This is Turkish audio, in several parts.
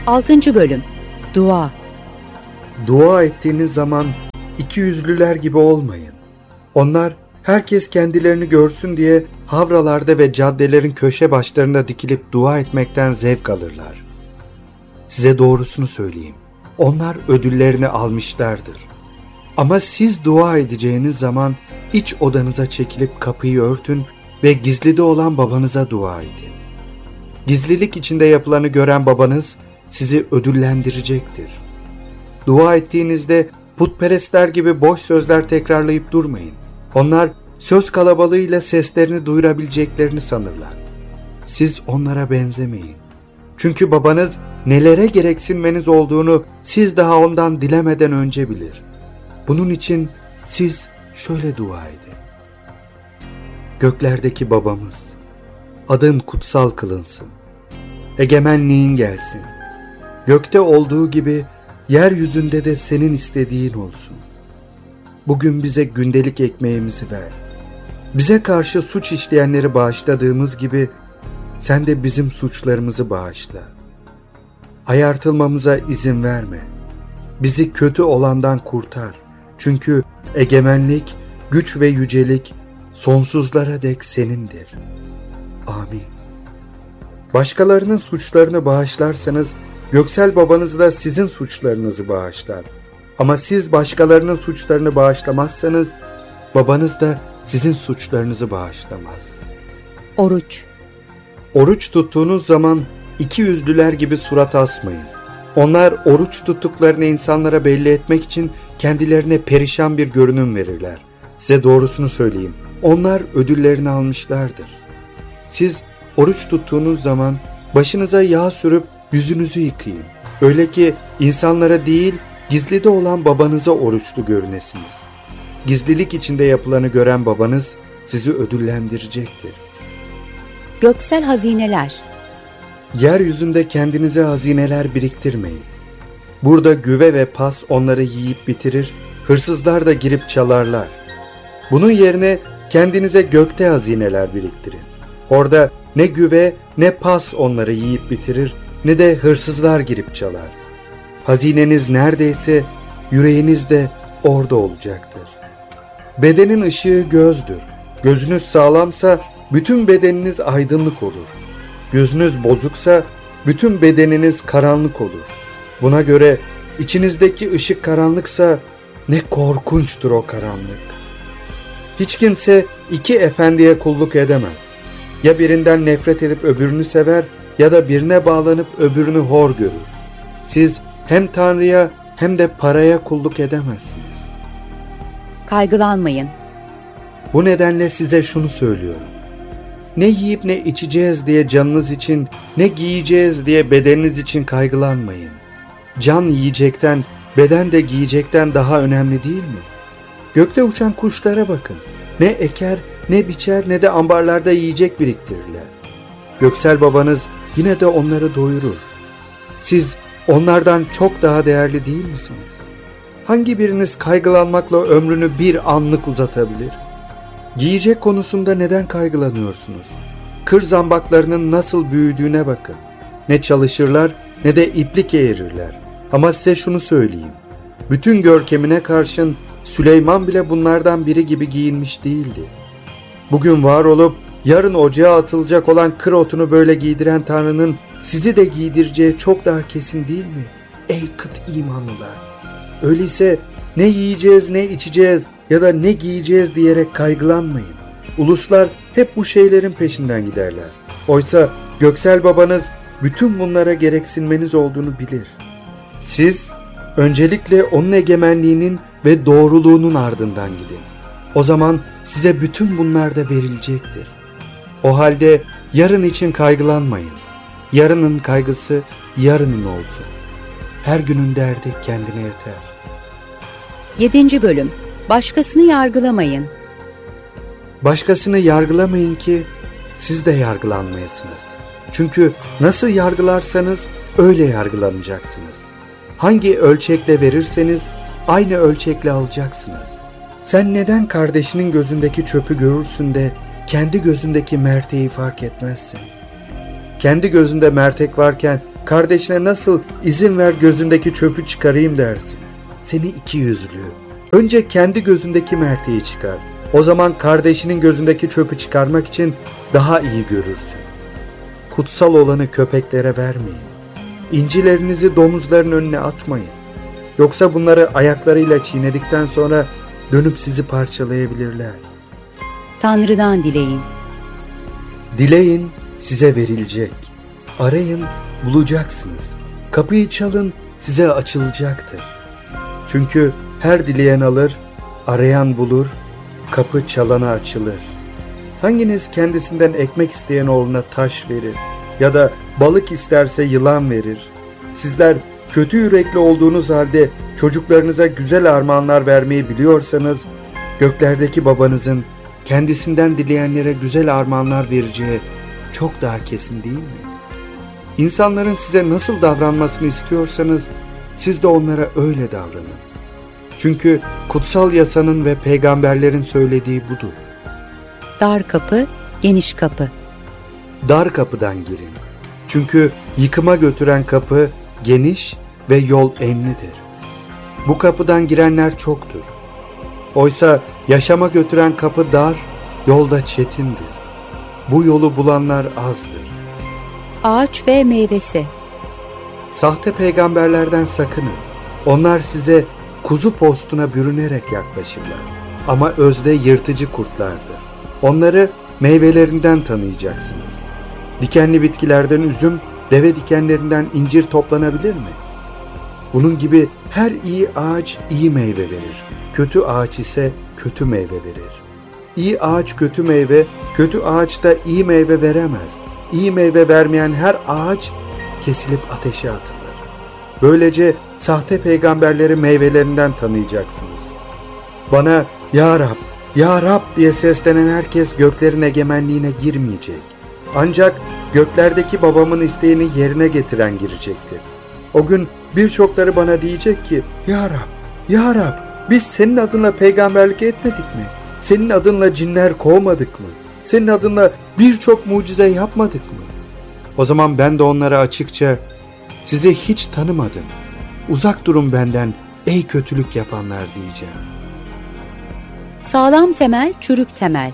6. Bölüm. Dua. Dua ettiğiniz zaman ikiyüzlüler gibi olmayın. Onlar herkes kendilerini görsün diye havralarda ve caddelerin köşe başlarında dikilip dua etmekten zevk alırlar. Size doğrusunu söyleyeyim. Onlar ödüllerini almışlardır. Ama siz dua edeceğiniz zaman iç odanıza çekilip kapıyı örtün ve gizlide olan babanıza dua edin. Gizlilik içinde yapılanı gören babanız sizi ödüllendirecektir. Dua ettiğinizde putperestler gibi boş sözler tekrarlayıp durmayın. Onlar söz kalabalığıyla seslerini duyurabileceklerini sanırlar. Siz onlara benzemeyin. Çünkü babanız nelere gereksinmeniz olduğunu siz daha ondan dilemeden önce bilir. Bunun için siz şöyle dua edin. Göklerdeki babamız, adın kutsal kılınsın. Egemenliğin gelsin. Gökte olduğu gibi yeryüzünde de senin istediğin olsun. Bugün bize gündelik ekmeğimizi ver. Bize karşı suç işleyenleri bağışladığımız gibi sen de bizim suçlarımızı bağışla. Ayartılmamıza izin verme. Bizi kötü olandan kurtar. Çünkü egemenlik, güç ve yücelik sonsuzlara dek senindir. Amin. Başkalarının suçlarını bağışlarsanız göksel babanız da sizin suçlarınızı bağışlar. Ama siz başkalarının suçlarını bağışlamazsanız babanız da sizin suçlarınızı bağışlamaz. Oruç. Oruç tuttuğunuz zaman ikiyüzlüler gibi surat asmayın. Onlar oruç tuttuklarını insanlara belli etmek için kendilerine perişan bir görünüm verirler. Size doğrusunu söyleyeyim. Onlar ödüllerini almışlardır. Siz oruç tuttuğunuz zaman başınıza yağ sürüp yüzünüzü yıkayın. Öyle ki insanlara değil, gizlide olan babanıza oruçlu görünesiniz. Gizlilik içinde yapılanı gören babanız sizi ödüllendirecektir. Göksel hazineler. Yeryüzünde kendinize hazineler biriktirmeyin. Burada güve ve pas onları yiyip bitirir, hırsızlar da girip çalarlar. Bunun yerine kendinize gökte hazineler biriktirin. Orada ne güve ne pas onları yiyip bitirir, ne de hırsızlar girip çalar. Hazineniz neredeyse yüreğiniz de orada olacaktır. Bedenin ışığı gözdür. Gözünüz sağlamsa bütün bedeniniz aydınlık olur. Gözünüz bozuksa bütün bedeniniz karanlık olur. Buna göre içinizdeki ışık karanlıksa ne korkunçtur o karanlık. Hiç kimse iki efendiye kulluk edemez. Ya birinden nefret edip öbürünü sever ya da birine bağlanıp öbürünü hor görür. Siz hem Tanrı'ya hem de paraya kulluk edemezsiniz. Kaygılanmayın. Bu nedenle size şunu söylüyorum. Ne yiyip ne içeceğiz diye canınız için, ne giyeceğiz diye bedeniniz için kaygılanmayın. Can yiyecekten, beden de giyecekten daha önemli değil mi? Gökte uçan kuşlara bakın. Ne eker, ne biçer, ne de ambarlarda yiyecek biriktirirler. Göksel babanız yine de onları doyurur. Siz onlardan çok daha değerli değil misiniz? Hangi biriniz kaygılanmakla ömrünü bir anlık uzatabilir? Giyecek konusunda neden kaygılanıyorsunuz? Kır zambaklarının nasıl büyüdüğüne bakın. Ne çalışırlar ne de iplik eğirirler. Ama size şunu söyleyeyim. Bütün görkemine karşın Süleyman bile bunlardan biri gibi giyinmiş değildi. Bugün var olup yarın ocağa atılacak olan kır otunu böyle giydiren Tanrı'nın sizi de giydireceği çok daha kesin değil mi? Ey kıt imanlılar! Öyleyse ne yiyeceğiz ne içeceğiz ya da ne giyeceğiz diyerek kaygılanmayın. Uluslar hep bu şeylerin peşinden giderler. Oysa göksel babanız bütün bunlara gereksinmeniz olduğunu bilir. Siz öncelikle onun egemenliğinin ve doğruluğunun ardından gidin. O zaman size bütün bunlar da verilecektir. O halde yarın için kaygılanmayın. Yarının kaygısı yarının olsun. Her günün derdi kendine yeter. 7. Bölüm. Başkasını yargılamayın. Başkasını yargılamayın ki siz de yargılanmayasınız. Çünkü nasıl yargılarsanız öyle yargılanacaksınız. Hangi ölçekle verirseniz aynı ölçekle alacaksınız. Sen neden kardeşinin gözündeki çöpü görürsün de kendi gözündeki merteği fark etmezsin? Kendi gözünde mertek varken kardeşine nasıl izin ver gözündeki çöpü çıkarayım dersin. Seni ikiyüzlü. Önce kendi gözündeki merteği çıkar. O zaman kardeşinin gözündeki çöpü çıkarmak için daha iyi görürsün. Kutsal olanı köpeklere vermeyin. İncilerinizi domuzların önüne atmayın. Yoksa bunları ayaklarıyla çiğnedikten sonra dönüp sizi parçalayabilirler. Tanrı'dan dileyin. Dileyin, size verilecek. Arayın, bulacaksınız. Kapıyı çalın, size açılacaktır. Çünkü her dileyen alır, arayan bulur, kapı çalana açılır. Hanginiz kendisinden ekmek isteyen oğluna taş verir ya da balık isterse yılan verir? Sizler kötü yürekli olduğunuz halde çocuklarınıza güzel armağanlar vermeyi biliyorsanız, göklerdeki babanızın kendisinden dileyenlere güzel armağanlar vereceği çok daha kesin değil mi? İnsanların size nasıl davranmasını istiyorsanız, siz de onlara öyle davranın. Çünkü kutsal yasanın ve peygamberlerin söylediği budur. Dar kapı, geniş kapı. Dar kapıdan girin. Çünkü yıkıma götüren kapı geniş ve yol enlidir. Bu kapıdan girenler çoktur. Oysa yaşama götüren kapı dar, yolda çetindir. Bu yolu bulanlar azdır. Ağaç ve meyvesi. Sahte peygamberlerden sakının. Onlar size kuzu postuna bürünerek yaklaşırlar. Ama özde yırtıcı kurtlardır. Onları meyvelerinden tanıyacaksınız. Dikenli bitkilerden üzüm, deve dikenlerinden incir toplanabilir mi? Bunun gibi her iyi ağaç iyi meyve verir. Kötü ağaç ise kötü meyve verir. İyi ağaç kötü meyve, kötü ağaç da iyi meyve veremez. İyi meyve vermeyen her ağaç kesilip ateşe atılır. Böylece sahte peygamberleri meyvelerinden tanıyacaksınız. Bana "Ya Rab, Ya Rab" diye seslenen herkes göklerin egemenliğine girmeyecek. Ancak göklerdeki babamın isteğini yerine getiren girecektir. O gün birçokları bana diyecek ki, "Ya Rab, Ya Rab, biz senin adınla peygamberlik etmedik mi? Senin adınla cinler kovmadık mı? Senin adınla birçok mucize yapmadık mı?" O zaman ben de onlara açıkça, "Sizi hiç tanımadım. Uzak durun benden ey kötülük yapanlar" diyeceğim. Sağlam temel, çürük temel.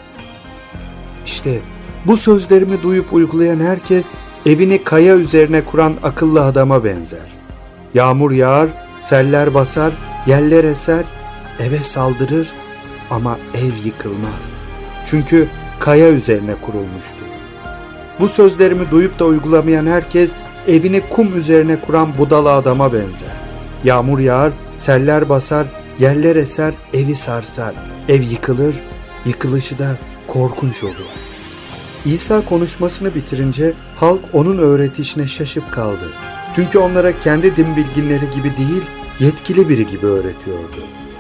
İşte bu sözlerimi duyup uygulayan herkes evini kaya üzerine kuran akıllı adama benzer. Yağmur yağar, seller basar, yeller eser, eve saldırır ama ev yıkılmaz. Çünkü kaya üzerine kurulmuştur. Bu sözlerimi duyup da uygulamayan herkes evini kum üzerine kuran budala adama benzer. Yağmur yağar, seller basar, yeller eser, evi sarsar. Ev yıkılır, yıkılışı da korkunç olur. İsa konuşmasını bitirince halk onun öğretişine şaşıp kaldı. Çünkü onlara kendi din bilginleri gibi değil, yetkili biri gibi öğretiyordu.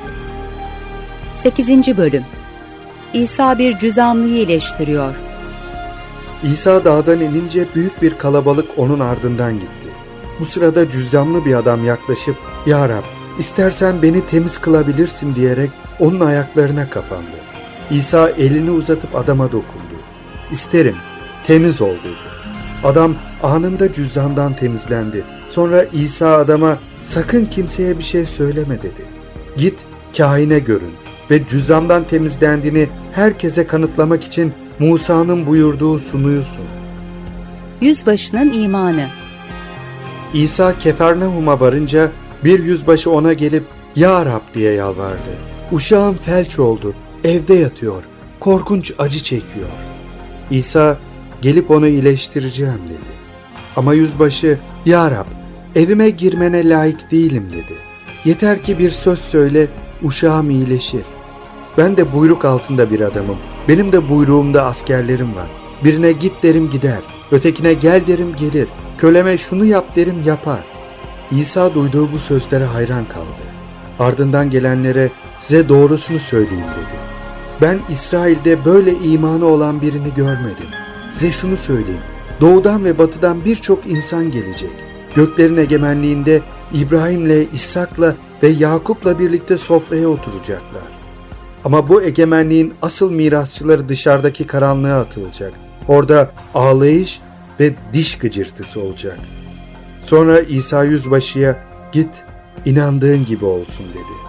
8. Bölüm. İsa bir cüzamlıyı iyileştiriyor. İsa dağdan inince büyük bir kalabalık onun ardından gitti. Bu sırada cüzzamlı bir adam yaklaşıp, "Ya Rab, istersen beni temiz kılabilirsin" diyerek onun ayaklarına kapandı. İsa elini uzatıp adama dokundu. "İsterim, temiz ol" dedi. Adam anında cüzzamdan temizlendi. Sonra İsa adama, "Sakın kimseye bir şey söyleme" dedi. "Git, kahine görün ve cüzzamdan temizlendiğini herkese kanıtlamak için Musa'nın buyurduğu sunuyu sun." Yüzbaşının imanı. İsa Kefarnahum'a varınca bir yüzbaşı ona gelip, "Ya Rab" diye yalvardı. "Uşağım felç oldu, evde yatıyor, korkunç acı çekiyor." İsa, "Gelip onu iyileştireceğim" dedi. Ama yüzbaşı, "Ya Rab, evime girmene layık değilim" dedi. "Yeter ki bir söz söyle, uşağım iyileşir. Ben de buyruk altında bir adamım. Benim de buyruğumda askerlerim var. Birine git derim gider, ötekine gel derim gelir, köleme şunu yap derim yapar." İsa duyduğu bu sözlere hayran kaldı. Ardından gelenlere, "Size doğrusunu söyleyeyim" dedi. "Ben İsrail'de böyle imanı olan birini görmedim. Size şunu söyleyeyim, doğudan ve batıdan birçok insan gelecek. Göklerin egemenliğinde İbrahim'le, İshak'la ve Yakup'la birlikte sofraya oturacaklar. Ama bu egemenliğin asıl mirasçıları dışarıdaki karanlığa atılacak. Orada ağlayış ve diş gıcırtısı olacak. Sonra İsa Yüzbaşı'ya git inandığın gibi olsun dedi.